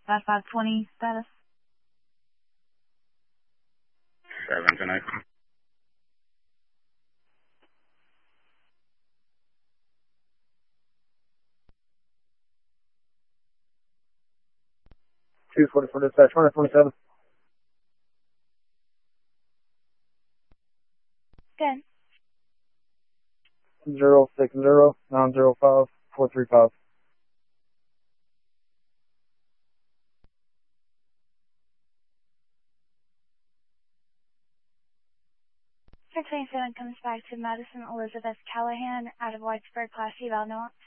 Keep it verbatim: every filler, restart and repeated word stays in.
five five twenty status. seven tonight. two forty-four dispatch, one twenty-seven. Good. Zero six zero nine zero five four three five. four twenty-seven comes back to Madison Elizabeth Callahan out of Whitesburg, Class Eval Nuance.